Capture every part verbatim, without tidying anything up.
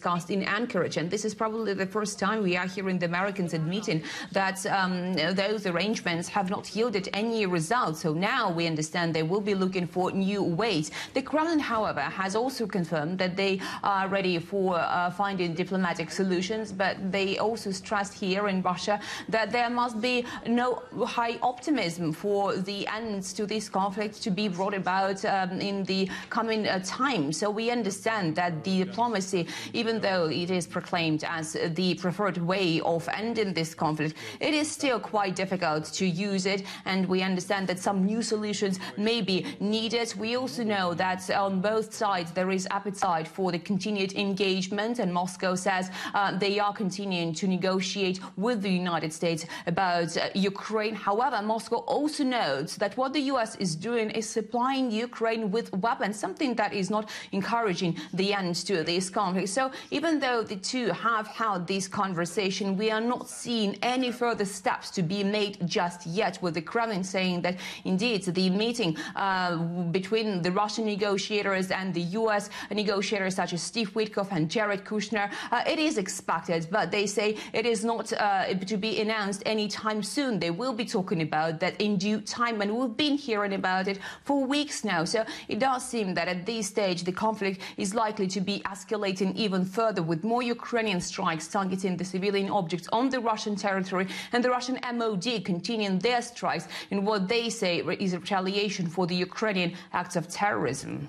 discussed in Anchorage. And this is probably the first time we are hearing the Americans admitting that um, those arrangements have not yielded any results. So now we understand they will be looking for new ways. The Kremlin, however, has also confirmed that they are ready for uh, finding diplomatic solutions, but they also stressed here in Russia that there must be no high optimism for the ends to this conflict to be brought about um, in the coming uh, time. So we understand that the diplomacy, even though it is proclaimed as the preferred way of ending this conflict, it is still quite difficult to use it, and we understand that some new solutions may be needed. We also know that on both sides there is appetite for the continued engagement, and Moscow says uh, they are continuing to negotiate with the United States about uh, Ukraine. However, Moscow also notes that what the U S is doing is supplying Ukraine with weapons, something that is not encouraging the end to this conflict. So even though the two have held this conversation, we are not seeing any further steps to be made just yet, with the Kremlin saying that indeed the meeting uh, between the Russian negotiators and the U S negotiators such as Steve Witkoff and Jared Kushner, uh, it is expected, but they say it is not uh, to be announced anytime soon. They will be talking about that in due time, and we've been hearing about it for weeks now. So it does seem that at this stage the conflict is likely to be escalating even further, with more Ukrainian strikes targeting the civilian objects on the Russian territory, and the Russian M O D continuing their strikes in what they say is retaliation for the Ukrainian acts of terrorism.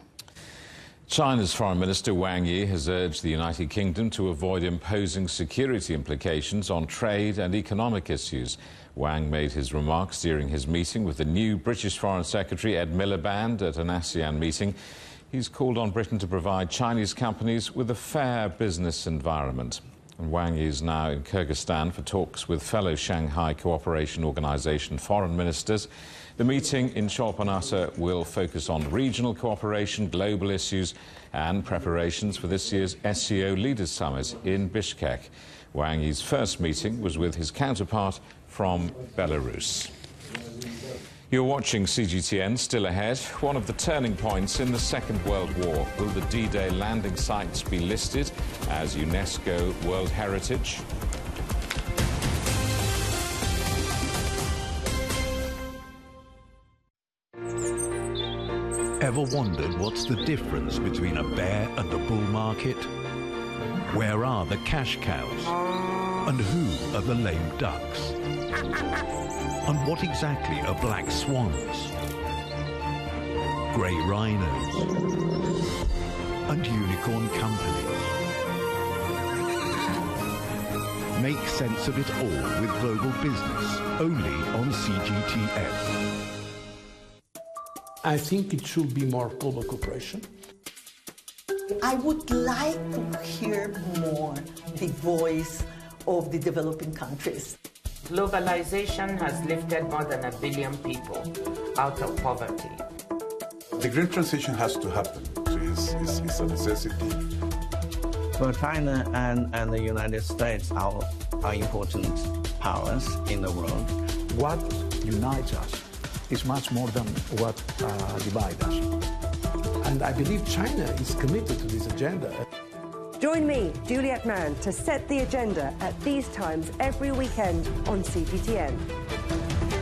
China's Foreign Minister Wang Yi has urged the United Kingdom to avoid imposing security implications on trade and economic issues. Wang made his remarks during his meeting with the new British Foreign Secretary Ed Miliband at an ASEAN meeting. He's called on Britain to provide Chinese companies with a fair business environment. And Wang Yi is now in Kyrgyzstan for talks with fellow Shanghai Cooperation Organization foreign ministers. The meeting in Chorpanata will focus on regional cooperation, global issues and preparations for this year's S C O Leaders Summit in Bishkek. Wang Yi's first meeting was with his counterpart from Belarus. You're watching C G T N. Still ahead, one of the turning points in the Second World War. Will the D-Day landing sites be listed as UNESCO World Heritage? Ever wondered what's the difference between a bear and a bull market? Where are the cash cows? And who are the lame ducks? And what exactly are black swans, grey rhinos, and unicorn companies? Make sense of it all with Global Business, only on C G T N. I think it should be more global cooperation. I would like to hear more the voice of the developing countries. Globalization has lifted more than a billion people out of poverty. The green transition has to happen, so it's, it's, it's a necessity. For China and, and the United States are, are important powers in the world. What unites us is much more than what uh, divides us. And I believe China is committed to this agenda. Join me, Juliet Mann, to set the agenda at these times every weekend on C G T N.